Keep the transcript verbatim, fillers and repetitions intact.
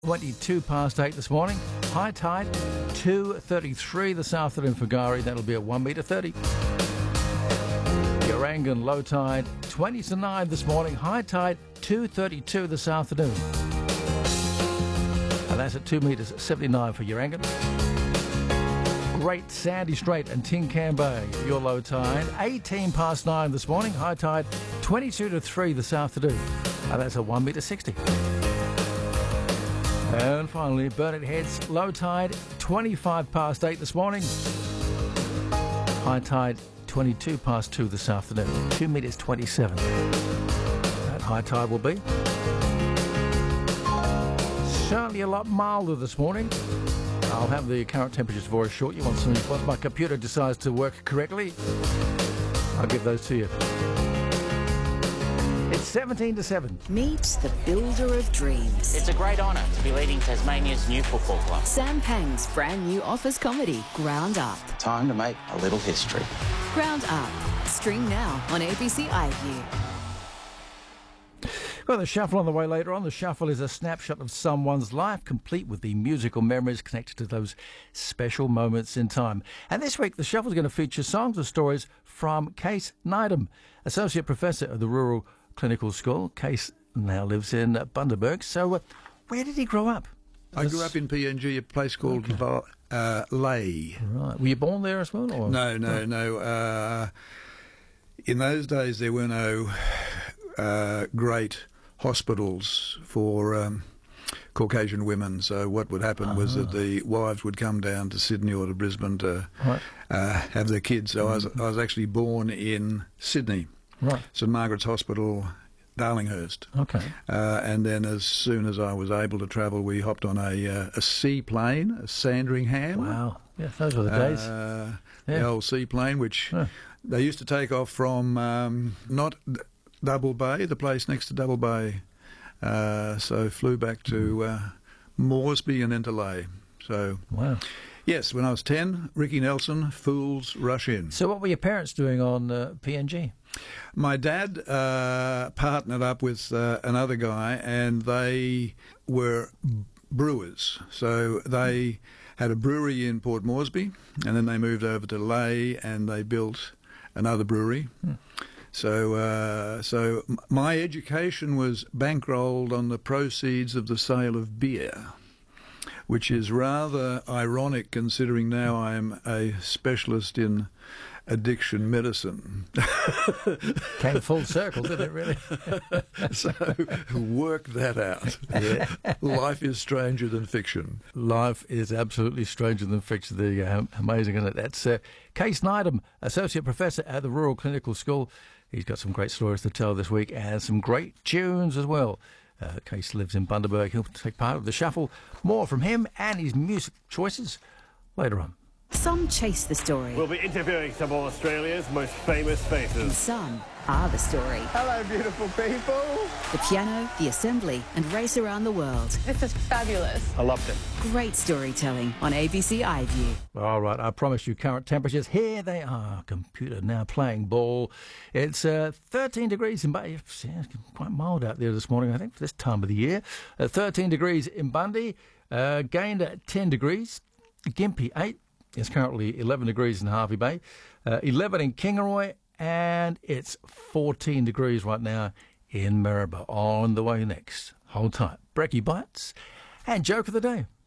twenty-two past eight this morning. High tide, two thirty-three this afternoon for Gari. That'll be at one metre thirty. Yarangan, low tide, twenty to nine this morning. High tide, two thirty-two this afternoon. And that's at two metres seventy-nine for Yarangan. Great Sandy Strait and Tincan Bay, your low tide, eighteen past nine this morning. High tide, twenty-two to three this afternoon. And that's at one metre sixty. And finally, Burnett Heads, low tide, twenty-five past eight this morning. High tide, twenty-two past two this afternoon. two metres twenty-seven. That high tide will be. Certainly a lot milder this morning. I'll have the current temperatures for us shortly. Once, once my computer decides to work correctly, I'll give those to you. It's seventeen to seven. Meet the builder of dreams. It's a great honour to be leading Tasmania's new football club. Sam Pang's brand new office comedy, Ground Up. Time to make a little history. Ground Up. Stream now on A B C iView. Got the shuffle on the way later on. The shuffle is a snapshot of someone's life, complete with the musical memories connected to those special moments in time. And this week, the shuffle is going to feature songs and stories from Case Needham, Associate Professor of the Rural Clinical School. Case now lives in Bundaberg. So uh, where did he grow up? I grew up in P N G, a place called okay. uh, Lay. Right. Were you born there as well? Or? No, no, no. Uh, in those days, there were no uh, great hospitals for um, Caucasian women. So what would happen uh-huh. was that the wives would come down to Sydney or to Brisbane to right. uh, have their kids. So mm-hmm. I, was, I was actually born in Sydney, right. St Margaret's Hospital, Darlinghurst. Okay. Uh, and then as soon as I was able to travel, we hopped on a, uh, a seaplane, a Sandringham. Wow. Yeah, those were the days. Uh, yeah. The old seaplane, which yeah. they used to take off from um, not Double Bay, the place next to Double Bay. Uh, so flew back to uh, Moresby and then to Lay. So, wow. Yes, when I was ten, Ricky Nelson, Fools Rush In. So what were your parents doing on uh, P N G? My dad uh, partnered up with uh, another guy, and they were brewers. So they had a brewery in Port Moresby, and then they moved over to Lay, and they built another brewery. Hmm. So, uh, so my education was bankrolled on the proceeds of the sale of beer, which is rather ironic considering now I am a specialist in addiction medicine. Came full circle, didn't it, really? So, work that out. Yeah. Life is stranger than fiction. Life is absolutely stranger than fiction. There you go. Amazing, isn't it? That's uh, Case Needham, Associate Professor at the Rural Clinical School. He's got some great stories to tell this week and some great tunes as well. Uh, Case lives in Bundaberg. He'll take part of the shuffle. More from him and his music choices later on. Some chase the story. We'll be interviewing some of Australia's most famous And faces. some are the story. Hello, beautiful people. The piano, the assembly, and race around the world. This is fabulous. I loved it. Great storytelling on A B C iView. All right, I promised you current temperatures. Here they are. Computer now playing ball. It's uh, thirteen degrees in Bundy. Yeah, quite mild out there this morning, I think, for this time of the year. Uh, thirteen degrees in Bundy. Uh, gained at ten degrees. Gympie, eight. It's currently eleven degrees in Harvey Bay. Uh, eleven in Kingaroy. And it's fourteen degrees right now in Maribor. On the way next. Hold tight. Brekkie Bites and Joke of the Day.